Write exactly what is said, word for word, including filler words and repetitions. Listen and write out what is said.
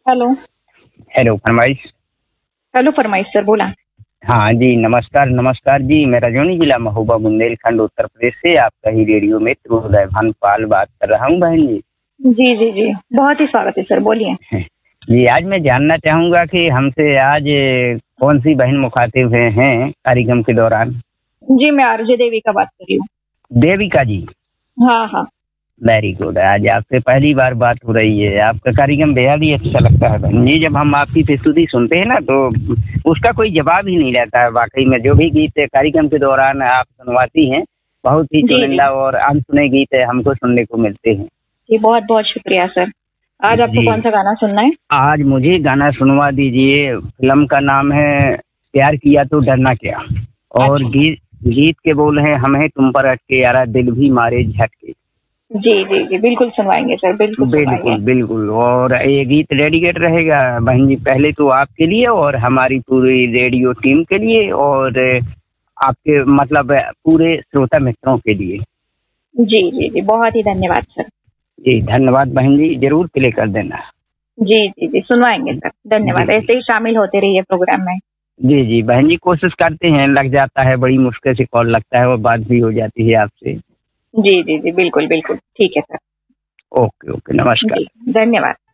Hello. Hello फरमाइश। Hello फरमाइश sir, बोला। हाँ जी, नमस्कार नमस्कार जी। मैं रजौनी जिला महोबा बुंदेलखंड उत्तर प्रदेश से आपका ही रेडियो मित्र उदय भानुपाल बात कर रहा हूँ बहन जी। जी जी जी, बहुत ही स्वागत है सर, बोलिए। जी, आज मैं जानना चाहूँगा कि हमसे आज कौन सी बहन मुखातिब हुए हैं कार्यक्रम के दौरान। जी, मैं आरजे देवी का बात कर रही हूँ। देविका जी। हाँ हाँ। Very good. आज आपसे पहली बार बात हो रही है। आपका कार्यक्रम बेहद ही अच्छा लगता है बहन जी। जब हम आपकी प्रस्तुति सुनते हैं ना तो उसका कोई जवाब ही नहीं रहता है। वाकई में जो भी गीत कार्यक्रम के दौरान आप सुनवाती हैं, बहुत ही चुनिंदा और अनसुने गीत हमको सुनने को मिलते हैं। जी, बहुत बहुत शुक्रिया सर। आज आपको कौन सा गाना सुनना है? आज मुझे गाना सुनवा दीजिए। फिल्म का नाम है प्यार किया तो डरना क्या, और अच्छा। गीत गीत के बोल हैं हम हैं तुम पर अटके यारा दिल भी मारे झटके। जी जी जी, बिल्कुल सुनवाएंगे सर, बिल्कुल बिल्कुल बिल्कुल। और ये गीत डेडिकेट रहेगा बहन जी, पहले तो आपके लिए और हमारी पूरी रेडियो टीम के लिए और आपके मतलब पूरे श्रोता मित्रों के लिए। जी जी जी, बहुत ही धन्यवाद सर। जी धन्यवाद बहन जी, जरूर प्ले कर देना। जी जी जी, सुनवाएंगे सर, धन्यवाद। ऐसे ही शामिल होते रहिए प्रोग्राम में। जी जी बहन जी, कोशिश करते हैं। लग जाता है, बड़ी मुश्किल से कॉल लगता है और बात भी हो जाती है आपसे। जी जी जी, बिल्कुल बिल्कुल, ठीक है सर। ओके ओके, नमस्कार। जी, धन्यवाद।